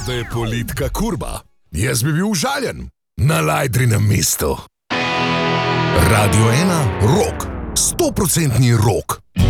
da je politika kurba. Jaz bi bil užaljen. Na Lajdrinem mestu. Radio 1, Rock. 100% rock.